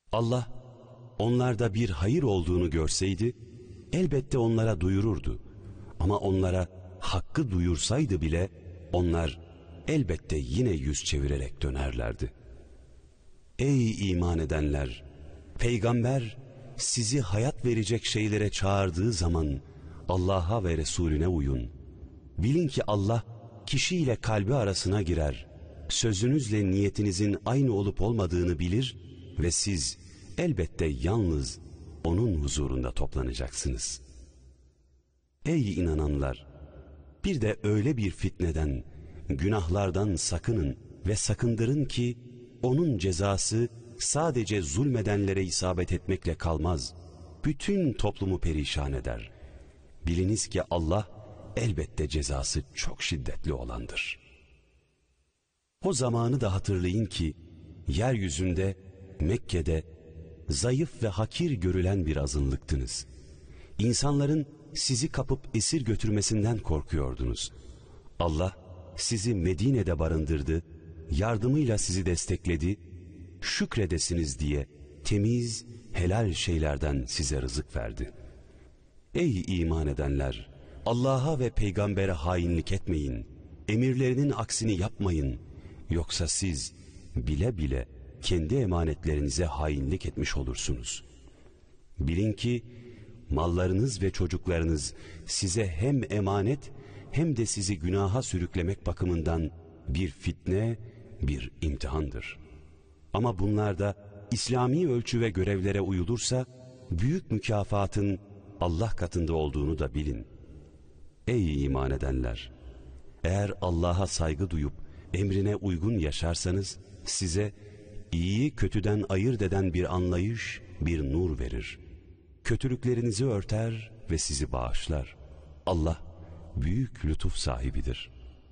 Allah onlarda bir hayır olduğunu görseydi elbette onlara duyururdu. Ama onlara hakkı duyursaydı bile onlar elbette yine yüz çevirerek dönerlerdi. Ey iman edenler! Peygamber sizi hayat verecek şeylere çağırdığı zaman Allah'a ve Resulüne uyun. Bilin ki Allah kişiyle kalbi arasına girer. Sözünüzle niyetinizin aynı olup olmadığını bilir ve siz elbette yalnız onun huzurunda toplanacaksınız. Ey inananlar! Bir de öyle bir fitneden, günahlardan sakının ve sakındırın ki onun cezası sadece zulmedenlere isabet etmekle kalmaz, bütün toplumu perişan eder. Biliniz ki Allah elbette cezası çok şiddetli olandır. O zamanı da hatırlayın ki yeryüzünde, Mekke'de zayıf ve hakir görülen bir azınlıktınız. İnsanların sizi kapıp esir götürmesinden korkuyordunuz. Allah sizi Medine'de barındırdı, yardımıyla sizi destekledi, şükredesiniz diye temiz, helal şeylerden size rızık verdi. Ey iman edenler! Allah'a ve peygambere hainlik etmeyin, emirlerinin aksini yapmayın, yoksa siz bile bile kendi emanetlerinize hainlik etmiş olursunuz. Bilin ki mallarınız ve çocuklarınız size hem emanet hem de sizi günaha sürüklemek bakımından bir fitne, bir imtihandır. Ama bunlarda İslami ölçü ve görevlere uyulursa büyük mükafatın Allah katında olduğunu da bilin. Ey iman edenler! Eğer Allah'a saygı duyup emrine uygun yaşarsanız size iyiyi kötüden ayırt eden bir anlayış, bir nur verir. Kötülüklerinizi örter ve sizi bağışlar. Allah büyük lütuf sahibidir.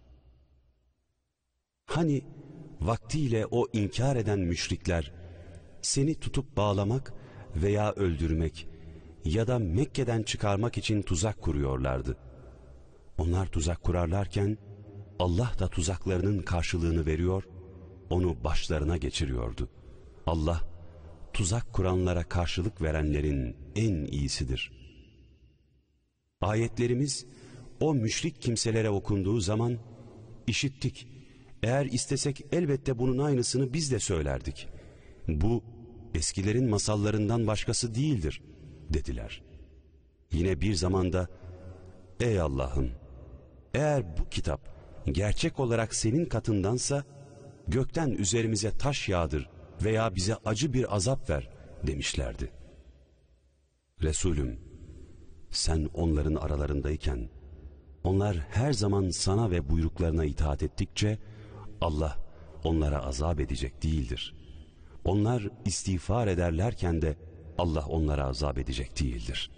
Hani vaktiyle o inkar eden müşrikler seni tutup bağlamak veya öldürmek ya da Mekke'den çıkarmak için tuzak kuruyorlardı. Onlar tuzak kurarlarken Allah da tuzaklarının karşılığını veriyor, onu başlarına geçiriyordu. Allah tuzak kuranlara karşılık verenlerin en iyisidir. Ayetlerimiz o müşrik kimselere okunduğu zaman işittik. Eğer istesek elbette bunun aynısını biz de söylerdik. Bu eskilerin masallarından başkası değildir dediler. Yine bir zamanda ey Allah'ım, eğer bu kitap gerçek olarak senin katındansa gökten üzerimize taş yağdır veya bize acı bir azap ver demişlerdi. Resulüm, sen onların aralarındayken onlar her zaman sana ve buyruklarına itaat ettikçe Allah onlara azap edecek değildir. Onlar istiğfar ederlerken de Allah onlara azap edecek değildir.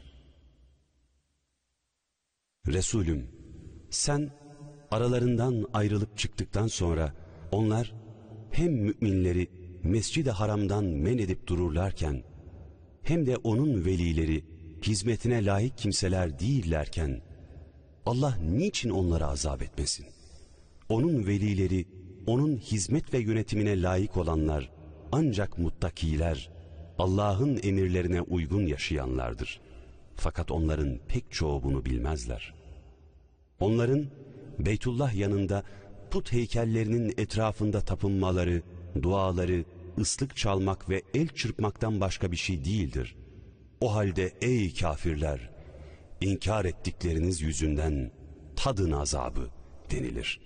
Resulüm, sen aralarından ayrılıp çıktıktan sonra onlar hem müminleri Mescid-i Haram'dan men edip dururlarken hem de onun velileri hizmetine layık kimseler değillerken Allah niçin onlara azap etmesin? Onun velileri, onun hizmet ve yönetimine layık olanlar ancak muttakiler, Allah'ın emirlerine uygun yaşayanlardır. Fakat onların pek çoğu bunu bilmezler. Onların Beytullah yanında put heykellerinin etrafında tapınmaları, duaları, ıslık çalmak ve el çırpmaktan başka bir şey değildir. O halde ey kafirler, inkar ettikleriniz yüzünden tadın azabı denilir.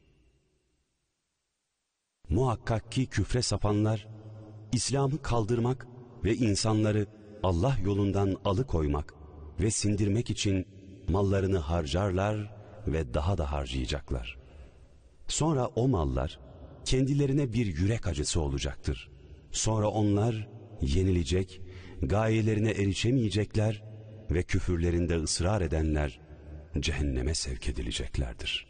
Muhakkak ki küfre sapanlar, İslam'ı kaldırmak ve insanları Allah yolundan alıkoymak ve sindirmek için mallarını harcarlar ve daha da harcayacaklar. Sonra o mallar kendilerine bir yürek acısı olacaktır. Sonra onlar yenilecek, gayelerine erişemeyecekler ve küfürlerinde ısrar edenler cehenneme sevk edileceklerdir.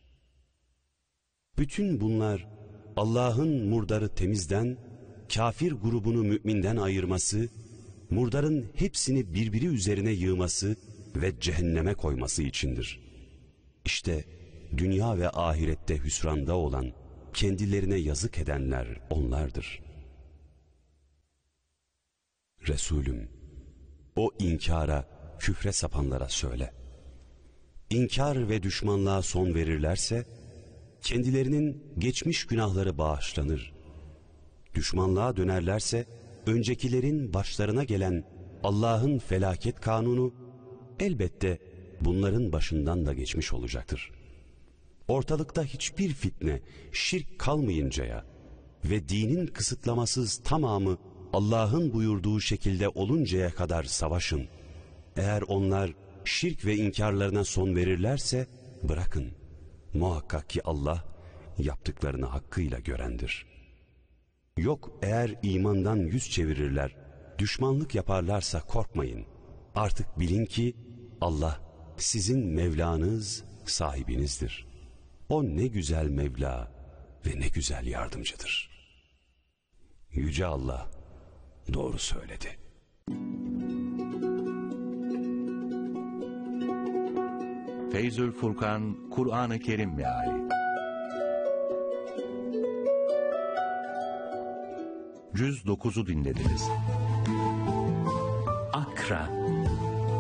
Bütün bunlar Allah'ın murdarı temizden, kafir grubunu müminden ayırması, murdarın hepsini birbiri üzerine yığması ve cehenneme koyması içindir. İşte dünya ve ahirette hüsranda olan, kendilerine yazık edenler onlardır. Resulüm, o inkara, küfre sapanlara söyle. İnkar ve düşmanlığa son verirlerse, kendilerinin geçmiş günahları bağışlanır. Düşmanlığa dönerlerse, öncekilerin başlarına gelen Allah'ın felaket kanunu, elbette bunların başından da geçmiş olacaktır. Ortalıkta hiçbir fitne, şirk kalmayıncaya ve dinin kısıtlamasız tamamı Allah'ın buyurduğu şekilde oluncaya kadar savaşın. Eğer onlar şirk ve inkarlarına son verirlerse bırakın. Muhakkak ki Allah yaptıklarını hakkıyla görendir. Yok, eğer imandan yüz çevirirler, düşmanlık yaparlarsa korkmayın. Artık bilin ki Allah sizin Mevlanız, sahibinizdir. O ne güzel Mevla ve ne güzel yardımcıdır. Yüce Allah doğru söyledi. Feyzül Furkan, Kur'an-ı Kerim Meali. Cüz 9'u dinlediniz. Akra.